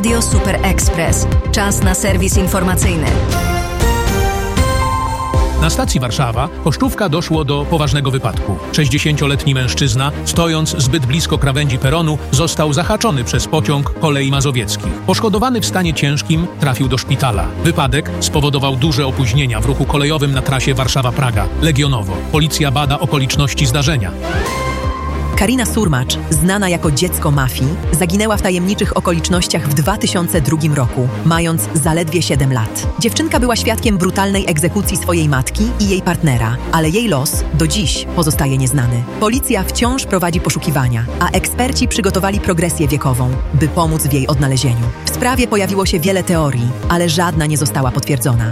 Radio Super Express. Czas na serwis informacyjny. Na stacji Warszawa Choszczówka doszło do poważnego wypadku. 60-letni mężczyzna, stojąc zbyt blisko krawędzi peronu, został zahaczony przez pociąg Kolei Mazowieckich. Poszkodowany w stanie ciężkim trafił do szpitala. Wypadek spowodował duże opóźnienia w ruchu kolejowym na trasie Warszawa-Praga, Legionowo. Policja bada okoliczności zdarzenia. Karina Surmacz, znana jako dziecko mafii, zaginęła w tajemniczych okolicznościach w 2002 roku, mając zaledwie 7 lat. Dziewczynka była świadkiem brutalnej egzekucji swojej matki i jej partnera, ale jej los do dziś pozostaje nieznany. Policja wciąż prowadzi poszukiwania, a eksperci przygotowali progresję wiekową, by pomóc w jej odnalezieniu. W sprawie pojawiło się wiele teorii, ale żadna nie została potwierdzona.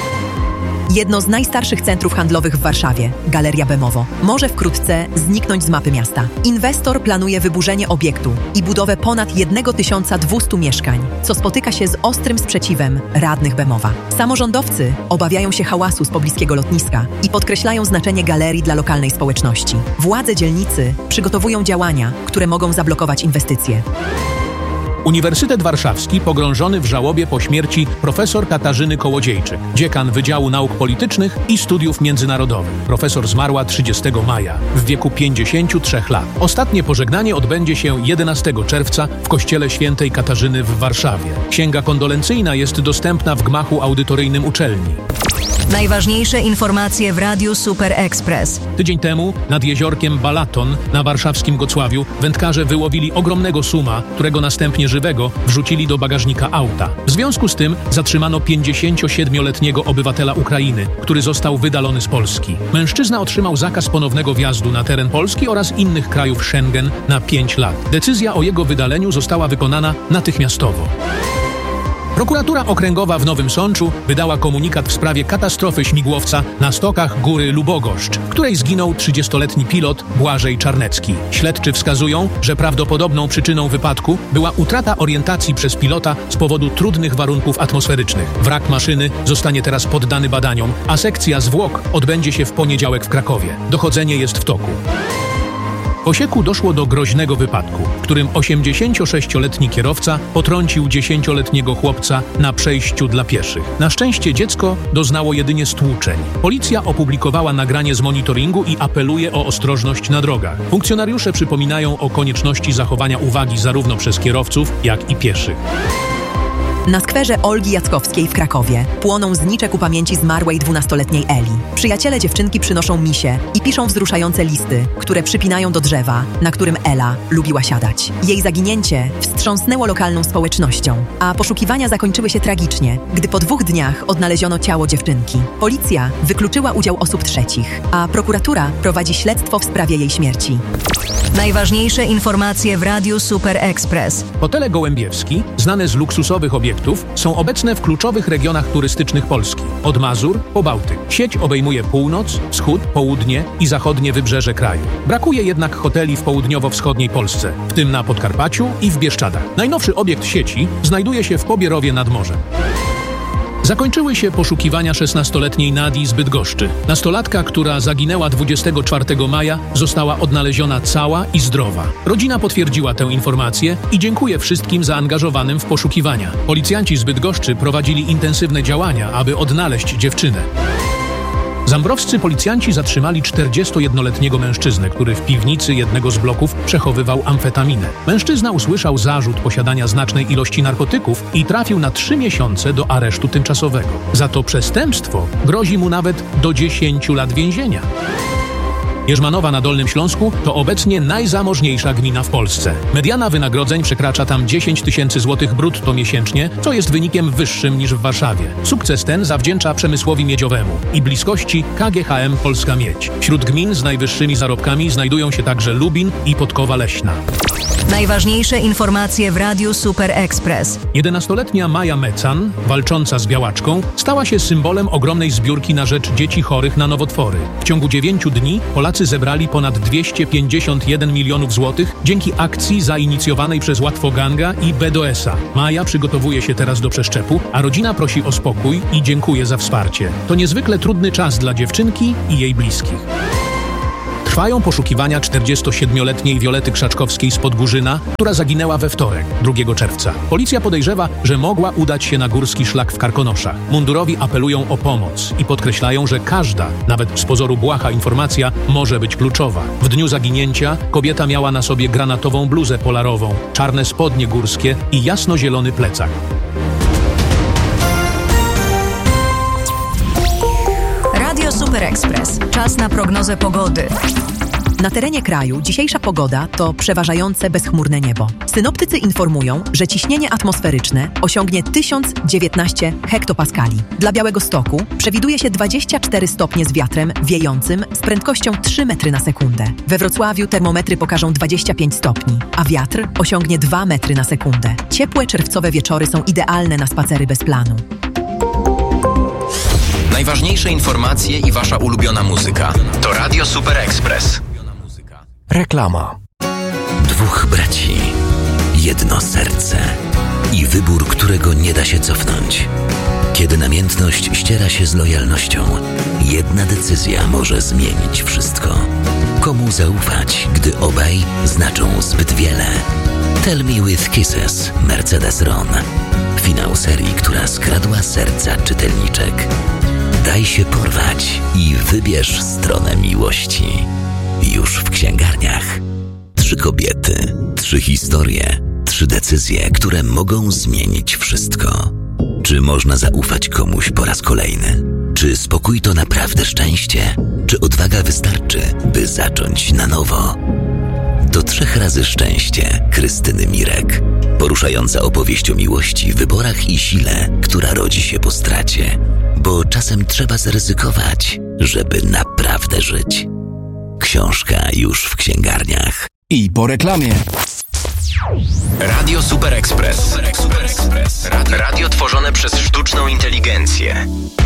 Jedno z najstarszych centrów handlowych w Warszawie, Galeria Bemowo, może wkrótce zniknąć z mapy miasta. Inwestor planuje wyburzenie obiektu i budowę ponad 1200 mieszkań, co spotyka się z ostrym sprzeciwem radnych Bemowa. Samorządowcy obawiają się hałasu z pobliskiego lotniska i podkreślają znaczenie galerii dla lokalnej społeczności. Władze dzielnicy przygotowują działania, które mogą zablokować inwestycje. Uniwersytet Warszawski pogrążony w żałobie po śmierci profesor Katarzyny Kołodziejczyk, dziekan Wydziału Nauk Politycznych i Studiów Międzynarodowych. Profesor zmarła 30 maja w wieku 53 lat. Ostatnie pożegnanie odbędzie się 11 czerwca w kościele świętej Katarzyny w Warszawie. Księga kondolencyjna jest dostępna w gmachu audytoryjnym uczelni. Najważniejsze informacje w Radiu Super Express. Tydzień temu nad jeziorkiem Balaton na warszawskim Gocławiu wędkarze wyłowili ogromnego suma, którego następnie żywego wrzucili do bagażnika auta. W związku z tym zatrzymano 57-letniego obywatela Ukrainy, który został wydalony z Polski. Mężczyzna otrzymał zakaz ponownego wjazdu na teren Polski oraz innych krajów Schengen na 5 lat. Decyzja o jego wydaleniu została wykonana natychmiastowo. Prokuratura Okręgowa w Nowym Sączu wydała komunikat w sprawie katastrofy śmigłowca na stokach Góry Lubogoszcz, w której zginął 30-letni pilot Błażej Czarnecki. Śledczy wskazują, że prawdopodobną przyczyną wypadku była utrata orientacji przez pilota z powodu trudnych warunków atmosferycznych. Wrak maszyny zostanie teraz poddany badaniom, a sekcja zwłok odbędzie się w poniedziałek w Krakowie. Dochodzenie jest w toku. W Osieku doszło do groźnego wypadku, w którym 86-letni kierowca potrącił 10-letniego chłopca na przejściu dla pieszych. Na szczęście dziecko doznało jedynie stłuczeń. Policja opublikowała nagranie z monitoringu i apeluje o ostrożność na drogach. Funkcjonariusze przypominają o konieczności zachowania uwagi zarówno przez kierowców, jak i pieszych. Na skwerze Olgi Jackowskiej w Krakowie płoną znicze ku pamięci zmarłej 12-letniej Eli. Przyjaciele dziewczynki przynoszą misie i piszą wzruszające listy, które przypinają do drzewa, na którym Ela lubiła siadać. Jej zaginięcie wstrząsnęło lokalną społecznością, a poszukiwania zakończyły się tragicznie, gdy po 2 dniach odnaleziono ciało dziewczynki. Policja wykluczyła udział osób trzecich, a prokuratura prowadzi śledztwo w sprawie jej śmierci. Najważniejsze informacje w Radiu Super Express. Hotele Gołębiewski, znane z luksusowych obiektów, są obecne w kluczowych regionach turystycznych Polski. Od Mazur po Bałtyk. Sieć obejmuje północ, wschód, południe i zachodnie wybrzeże kraju. Brakuje jednak hoteli w południowo-wschodniej Polsce, w tym na Podkarpaciu i w Bieszczadach. Najnowszy obiekt sieci znajduje się w Pobierowie nad morzem. Zakończyły się poszukiwania 16-letniej Nadii z Bydgoszczy. Nastolatka, która zaginęła 24 maja, została odnaleziona cała i zdrowa. Rodzina potwierdziła tę informację i dziękuję wszystkim zaangażowanym w poszukiwania. Policjanci z Bydgoszczy prowadzili intensywne działania, aby odnaleźć dziewczynę. Zambrowscy policjanci zatrzymali 41-letniego mężczyznę, który w piwnicy jednego z bloków przechowywał amfetaminę. Mężczyzna usłyszał zarzut posiadania znacznej ilości narkotyków i trafił na 3 miesiące do aresztu tymczasowego. Za to przestępstwo grozi mu nawet do 10 lat więzienia. Jerzmanowa na Dolnym Śląsku to obecnie najzamożniejsza gmina w Polsce. Mediana wynagrodzeń przekracza tam 10 000 złotych brutto miesięcznie, co jest wynikiem wyższym niż w Warszawie. Sukces ten zawdzięcza przemysłowi miedziowemu i bliskości KGHM Polska Miedź. Wśród gmin z najwyższymi zarobkami znajdują się także Lubin i Podkowa Leśna. Najważniejsze informacje w Radiu Super Express. 11-letnia Maja Mecan, walcząca z białaczką, stała się symbolem ogromnej zbiórki na rzecz dzieci chorych na nowotwory. W ciągu 9 dni Polacy zebrali ponad 251 milionów złotych dzięki akcji zainicjowanej przez Łatwoganga i BDS-a. Maja przygotowuje się teraz do przeszczepu, a rodzina prosi o spokój i dziękuję za wsparcie. To niezwykle trudny czas dla dziewczynki i jej bliskich. Trwają poszukiwania 47-letniej Wiolety Krzaczkowskiej z Podgórzyna, która zaginęła we wtorek, 2 czerwca. Policja podejrzewa, że mogła udać się na górski szlak w Karkonoszach. Mundurowi apelują o pomoc i podkreślają, że każda, nawet z pozoru błaha informacja może być kluczowa. W dniu zaginięcia kobieta miała na sobie granatową bluzę polarową, czarne spodnie górskie i jasnozielony plecak. Radio Super Express. Czas na prognozę pogody. Na terenie kraju dzisiejsza pogoda to przeważające bezchmurne niebo. Synoptycy informują, że ciśnienie atmosferyczne osiągnie 1019 hektopaskali. Dla Białegostoku przewiduje się 24 stopnie z wiatrem wiejącym z prędkością 3 metry na sekundę. We Wrocławiu termometry pokażą 25 stopni, a wiatr osiągnie 2 metry na sekundę. Ciepłe czerwcowe wieczory są idealne na spacery bez planu. Najważniejsze informacje i wasza ulubiona muzyka. To Radio Super Express. Reklama. 2 braci, jedno serce i wybór, którego nie da się cofnąć. Kiedy namiętność ściera się z lojalnością, jedna decyzja może zmienić wszystko. Komu zaufać, gdy obaj znaczą zbyt wiele? Tell Me With Kisses, Mercedes Ron. Finał serii, która skradła serca czytelniczek. Daj się porwać i wybierz stronę miłości. Już w księgarniach. 3 kobiety, 3 historie, 3 decyzje, które mogą zmienić wszystko. Czy można zaufać komuś po raz kolejny? Czy spokój to naprawdę szczęście? Czy odwaga wystarczy, by zacząć na nowo? To 3 razy szczęście Krystyny Mirek. Poruszająca opowieść o miłości, wyborach i sile, która rodzi się po stracie. Bo czasem trzeba zaryzykować, żeby naprawdę żyć. Książka już w księgarniach. I po reklamie. Radio Super Express. Radio tworzone przez sztuczną inteligencję.